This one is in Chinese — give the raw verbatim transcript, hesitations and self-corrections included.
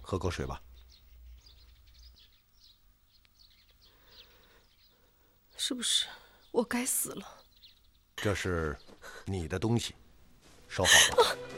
喝口水吧。 是不是我该死了？ 这是你的东西，收好了。